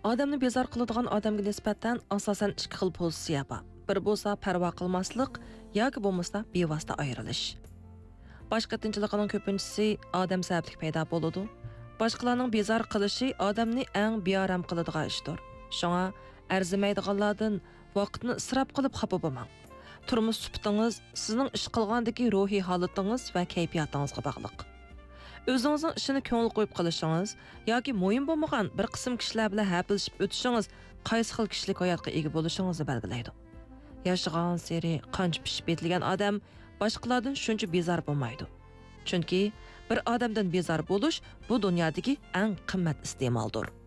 Odamni bezor qiladigan odamga nisbatan asosan ikki xil pozitsiya bor. Bir bo'lsa parvo qilmaslik yoki bo'lmasa bevosita ayrilish. Boshqa tinchligining ko'pinchisi odam sabablik paydo bo'ladi. Boshqalarning bezor qilishi odamni eng beoram qiladigan ishdir. Shunga arzimaydiganlardan vaqtni isrof qilib xafa bo'lmang. Turmush suhbatingiz sizning ish qilgandagi ruhiy holatingiz va kayfiyatingizga bog'liq. O'zingizning ishini ko'ngil qo'yib qilishingiz yoki muhim bo'lmagan bir qism kishilar bilan hapilishib o'tishingiz qaysi xil kishilik hayotga ega bo'lishingizni belgilaydi. Yashagan seri qancha pishib yetilgan odam boshqalardan shuncha bezor bo'lmaydi. Chunki bir odamdan bezor bo'lish bu dunyodagi eng qimmat iste'moldir.